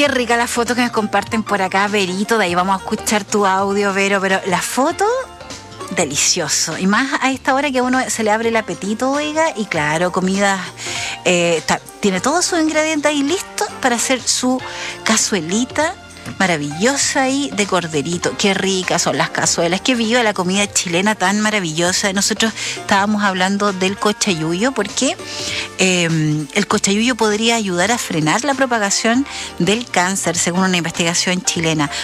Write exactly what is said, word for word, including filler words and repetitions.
Qué rica la foto que me comparten por acá, Verito. De ahí vamos a escuchar tu audio, Vero. Pero la foto, delicioso. Y más a esta hora que a uno se le abre el apetito, oiga. Y claro, comida, eh, ta, tiene todos sus ingredientes ahí listos para hacer su cazuelita maravillosa ahí de corderito. Qué ricas son las cazuelas, qué viva la comida chilena tan maravillosa. Nosotros estábamos hablando del cochayuyo porque eh, el cochayuyo podría ayudar a frenar la propagación del cáncer según una investigación chilena.